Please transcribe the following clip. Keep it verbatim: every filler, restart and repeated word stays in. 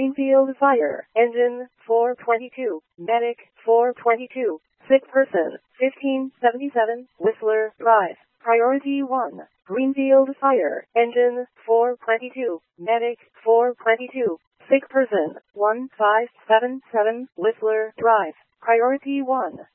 Greenfield Fire Engine four twenty-two, Medic four twenty-two, sick person fifteen seventy-seven, Whistler Drive. Priority one, Greenfield Fire Engine four twenty-two, Medic four twenty-two, sick person one five seven seven, Whistler Drive. Priority one.